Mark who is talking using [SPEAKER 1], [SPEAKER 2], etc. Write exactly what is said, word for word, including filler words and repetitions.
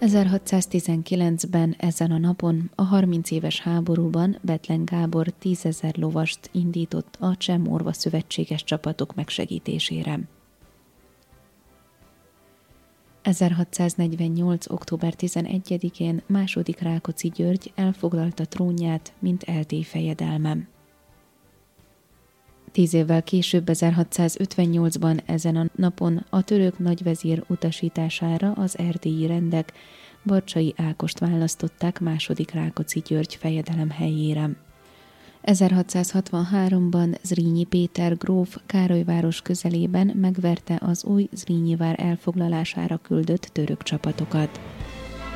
[SPEAKER 1] ezerhatszáztizenkilencben ezen a napon a harminc éves háborúban Bethlen Gábor tízezer lovast indított a Cseh-Morva szövetséges csapatok megsegítésére. ezerhatszáznegyvennyolc. október tizenegyedikén második Rákóczi György elfoglalta trónját, mint Erdély fejedelme. Tíz évvel később, ezerhatszázötvennyolcban ezen a napon a török nagyvezír utasítására az erdélyi rendek Barcsay Ágost választották második Rákóczi György fejedelem helyére. ezerhatszázhatvanháromban Zrínyi Péter gróf Károlyváros közelében megverte az új Zrínyi vár elfoglalására küldött török csapatokat.